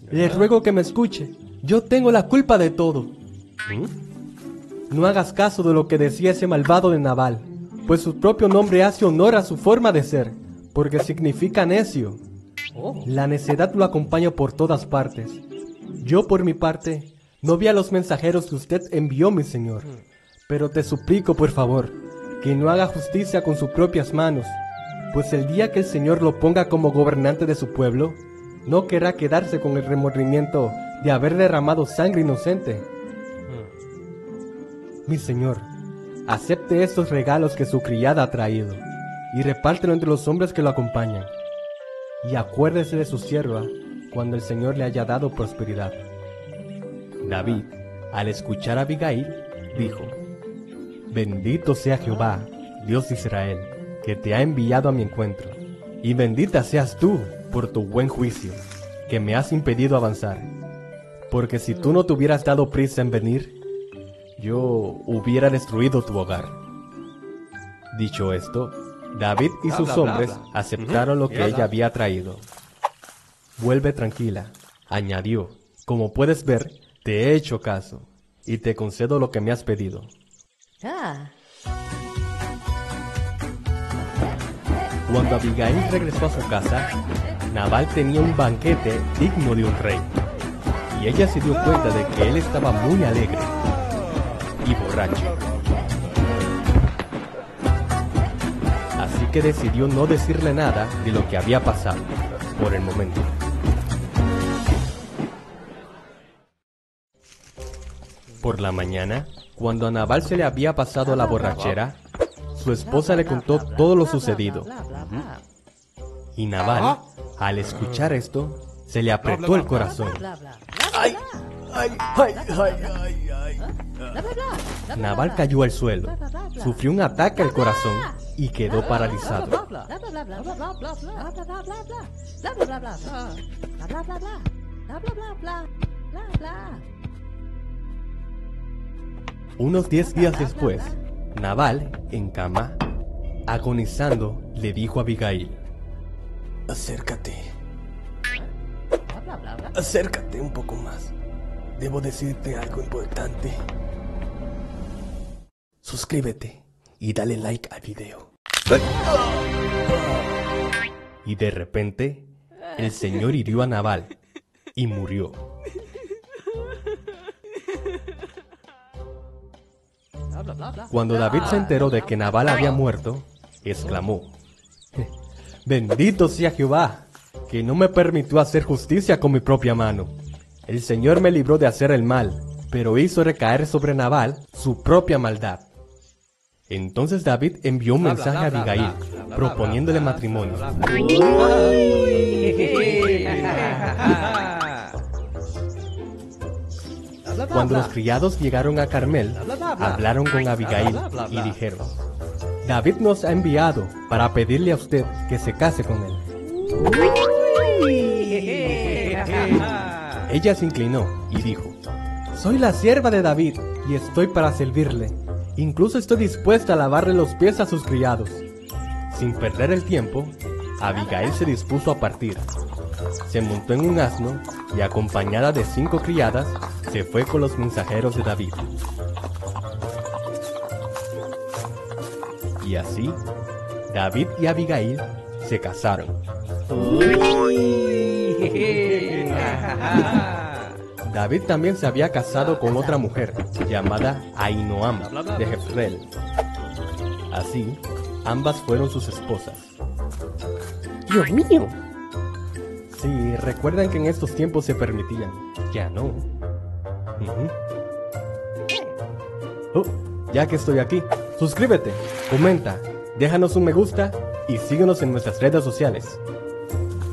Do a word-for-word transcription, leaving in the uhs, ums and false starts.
le ruego que me escuche. Yo tengo la culpa de todo. ¿Mm? No hagas caso de lo que decía ese malvado de Nabal, pues su propio nombre hace honor a su forma de ser, porque significa necio. La necedad lo acompaña por todas partes. Yo, por mi parte, no vi a los mensajeros que usted envió, mi señor, pero te suplico, por favor, que no haga justicia con sus propias manos, pues el día que el Señor lo ponga como gobernante de su pueblo, no querrá quedarse con el remordimiento de haber derramado sangre inocente. Mi señor, acepte estos regalos que su criada ha traído, y repártelo entre los hombres que lo acompañan. Y acuérdese de su sierva cuando el Señor le haya dado prosperidad. David, al escuchar a Abigail, dijo: Bendito sea Jehová, Dios de Israel, que te ha enviado a mi encuentro, y bendita seas tú por tu buen juicio, que me has impedido avanzar, porque si tú no te hubieras dado prisa en venir, yo hubiera destruido tu hogar. Dicho esto, David y sus hombres aceptaron lo que ella había traído. Vuelve tranquila, añadió, como puedes ver, te he hecho caso, y te concedo lo que me has pedido. Ah. Cuando Abigail regresó a su casa, Nabal tenía un banquete digno de un rey, y ella se dio cuenta de que él estaba muy alegre y borracho. Así que decidió no decirle nada de lo que había pasado, por el momento. Por la mañana, cuando a Nabal se le había pasado la borrachera, su esposa le contó todo lo sucedido. Y Nabal, al escuchar esto, se le apretó el corazón. ¡Ay! ¡Ay! ¡Ay! ¡Ay! ¡Ay! ¡Ay! Nabal cayó al suelo, sufrió un ataque al corazón y quedó paralizado. Unos diez días después, Nabal, en cama, agonizando, le dijo a Abigail: Acércate. Acércate un poco más. Debo decirte algo importante. Suscríbete y dale like al video. Y de repente, el Señor hirió a Nabal y murió. Cuando David se enteró de que Nabal había muerto, exclamó: Bendito sea Jehová, que no me permitió hacer justicia con mi propia mano. El Señor me libró de hacer el mal, pero hizo recaer sobre Nabal su propia maldad. Entonces David envió un mensaje a Abigail, proponiéndole matrimonio. Cuando los criados llegaron a Carmel, hablaron con Abigail y dijeron: David nos ha enviado para pedirle a usted que se case con él. Ella se inclinó y dijo: Soy la sierva de David y estoy para servirle. Incluso estoy dispuesta a lavarle los pies a sus criados. Sin perder el tiempo, Abigail se dispuso a partir. Se montó en un asno y, acompañada de cinco criadas, se fue con los mensajeros de David. Y así, David y Abigail se casaron. David también se había casado con otra mujer, llamada Ahinoam, de Jezreel. Así, ambas fueron sus esposas. ¡Dios mío! Sí, recuerdan que en estos tiempos se permitían. Ya no. Uh-huh. Oh, ya que estoy aquí, suscríbete, comenta, déjanos un me gusta y síguenos en nuestras redes sociales.